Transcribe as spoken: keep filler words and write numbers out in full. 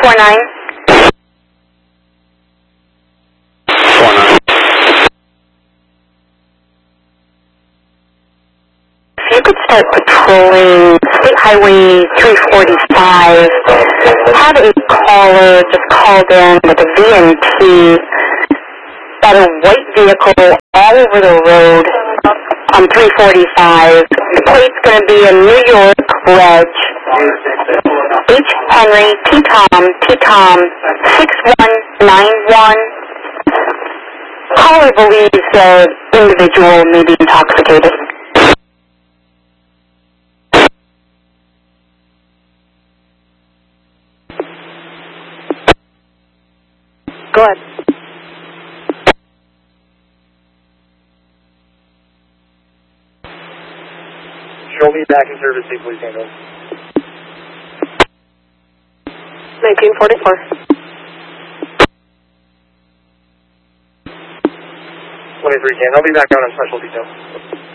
four nine. four nine. If you could start patrolling State Highway three forty-five, had a caller just called in with a V N T, got a white vehicle all over the road on three forty-five. The plate's going to be a New York Reg, H. Henry, T-Tom, T-Tom, six one nine one. Caller believes the individual may be intoxicated. Go ahead. Show me back in service, say please handle. nineteen forty-four. twenty-three ten. I'll be back out on special detail.